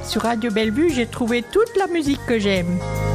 Sur Radio Bellevue, j'ai trouvé toute la musique que j'aime.